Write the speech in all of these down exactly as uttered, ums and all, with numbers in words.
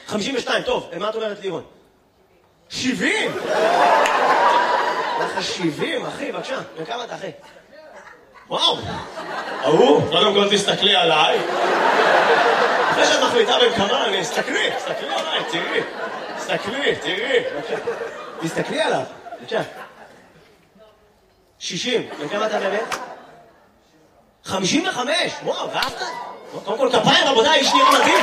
חמישים ושתיים, טוב, מה את אומרת לירון? שבעים! לך שבעים, אחי, בבקשה. וכמה אתה, אחי? וואו! ההוא, קודם כל תסתכלי עליי. אחרי שאת מחליטה בין כמה, אני אסתכלי, תסתכלי עליי, תראי. תסתכלי, תראי. בבקשה. תסתכלי עליו, בבקשה. שישים, וכמה אתה באמת? חמישים וחמש! וואו, ואהבת? קודם כל כפיים, רבותיי, איש נראה מדהים.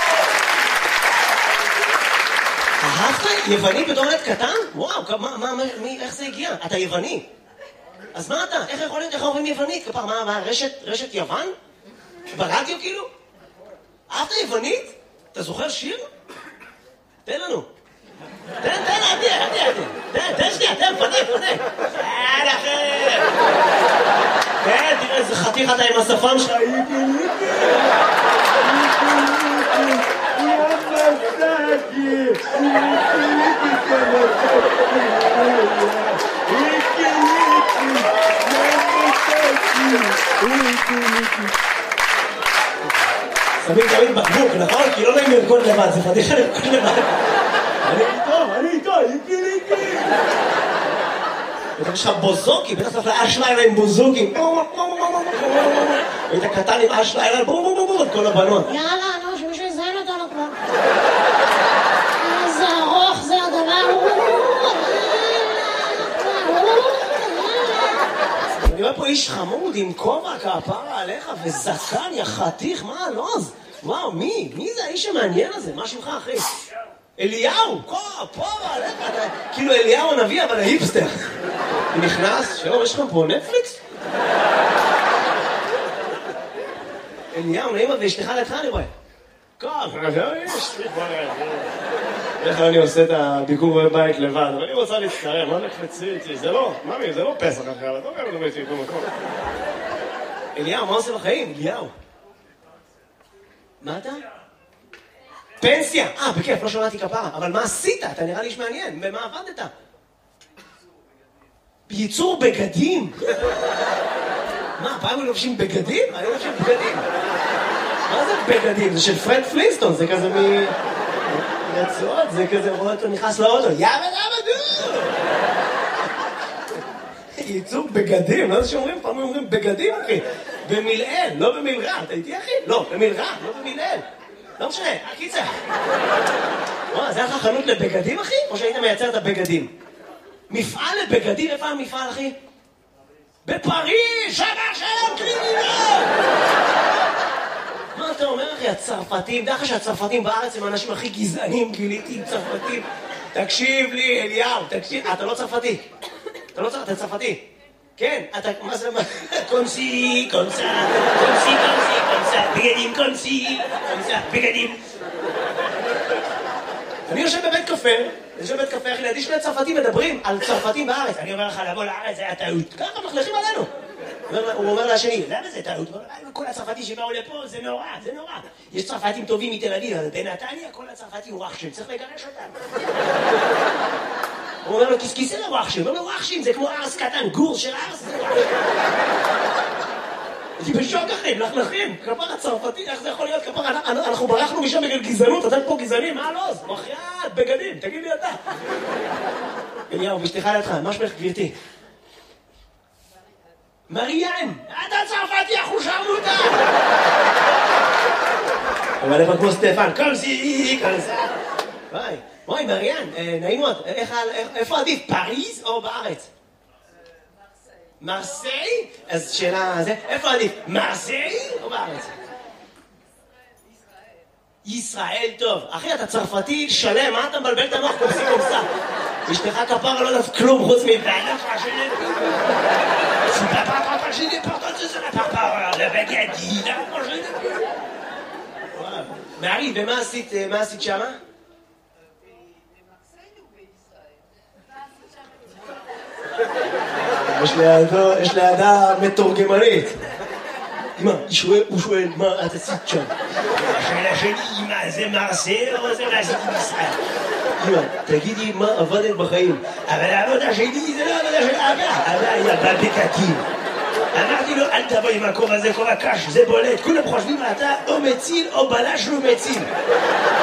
אהבת? יווני בתור ילד קטן? וואו, מה, מה, מי, איך זה הגיע? אתה יווני. אז מה אתה? איך יכול להיות, איך אומרים יוונית? כפר, מה, מה, רשת, רשת יוון? ברדיו כאילו? אהבת יוונית? אתה זוכר שיר? תן לנו. תן, תן, עדי, עדי, עדי. תן, תן שנייה, תן, פנה, פנה. אין אחר. תן, תראה איזה חתיך אתה עם השפם שלך. שמים תמיד בקבוק, נכון? כי לא נעים לרקוד לבד, זה פדיחה לרקוד לבד. אני איתו, אני איתו, איקי ליקי. בטח יש לך בוזוקי, בטח צריך לאש לילה עם בוזוקי. היית קטן עם אש לילה, בום בום בום בום, כל הבנות. יאללה, נו, שמישהו יזיין אותנו כבר. איזה ארוך זה הדבר. אני רואה פה איש חמוד עם כובע כפרה עליך וזקן, יא חתיך, מה הלוז? וואו, מי? מי זה האיש המעניין הזה? מה שמך, אחי? אליהו! כפרה עליך, כאילו אליהו הנביא, אבל ההיפסטר. הוא נכנס, שלום, יש לכם פה נטפליקס? אליהו, נעימה ואשתך לידך, אני רואה. כפרה, יש לי כבר... איך אני עושה את הביקור בבית לבד, אבל אני רוצה להצטרם, מה נקפצי איתי? זה לא, ממי, זה לא פסח אחר, אתה אומר, לא הייתי במקום. אליהו, מה עושה בחיים? אליהו. מה אתה? פנסיה! אה, בכיף, לא שמעתי כפרה, אבל מה עשית? אתה נראה לי איש מעניין, במה עבדת? ייצור בגדים? מה, פעם הם לובשים בגדים? אני לובשים בגדים. מה זה בגדים? זה של פרד פלינסטון, זה כזה מ... רצועות, זה כזה, רואה אותו נכנס לאוטו, יאבא למה דו! ייצוג בגדים, לא זה שאומרים, פעם אומרים בגדים, אחי. במילאל, לא במילרע, אתה איתי, אחי? לא, במילרע, לא במילאל. לא משנה, הקיצה. וואו, זה היה לך חנות לבגדים, אחי? או שהיית מייצר את הבגדים? מפעל לבגדים, איפה המפעל, אחי? בפריז, שמה שלום קלינינה! מה אתה אומר, אחי? הצרפתים, דרך שהצרפתים בארץ הם האנשים הכי גזענים, גיליתי עם צרפתים. תקשיב לי, אליהו, תקשיב. אתה לא צרפתי. אתה לא צרפתי, אתה צרפתי. כן, אתה, מה זה, מה? קונסי, קונסה, קונסי, קונסי, קונסה, בגדים, קונסי, קונסה, בגדים. אני יושב בבית קפה, אני יושב בבית קפה, אחי, לידי שני צרפתים מדברים על צרפתים בארץ. אני אומר לך, לבוא לארץ, זה היה טעות. ככה מחלכים עלינו. הוא אומר לשני, למה זה טעות? כל הצרפתים שבאו לפה, זה נורא, זה נורא. יש צרפתים טובים מתל אביב, אבל בנתניה כל הצרפתים וואחשים, צריך לגרש אותם. הוא אומר לו, כיסכיסי לא וואחשים, הוא אומר לו, וואחשים, זה כמו ארס קטן, גור של ארס, זה וואחשים. אני בשוק אחי, מלכלכים, כפר הצרפתי, איך זה יכול להיות כפר? אנחנו ברחנו משם בגלל גזענות, אתם פה גזענים, מה לא? מחייאת, בגדים, תגיד לי אתה. אליהו, ואשתך לידך, מה שמך גברתי? מריאן, אתה צרפתי, אחושרמוטה! אבל איפה כמו סטפן, קולסי, קולסה. וואי, וואי, מריאן, נעים מאוד, איפה עדיף, פריז או בארץ? מרסיי? אז שאלה, איפה עדיף, מרסיי או בארץ? ישראל, טוב. אחי, אתה צרפתי שלם, מה אתה מבלבל את המוח קומסי קומסה? אשתך כפרה לא דף כלום חוץ מבעלה פרשנית. C'est pas pas pas j'ai des portes de la papa la baguette là quand je Marie, ומה עשית, מה עשית שמה? יש לידה מתורגמנית. אמא, הוא שואל, מה את עשית שם? השאלה שלי, אמא, זה מרסיי או זה מה עשיתי בישראל? אמא, תגידי מה עבדת בחיים. אבל העבודה שלי זה לא עבודה של אבא. אבא היה בבקקים. אמרתי לו, אל תבוא עם הקור הזה, קור הקש, זה בולט. כולם חושבים, אתה או מציל או בלש לא מציל.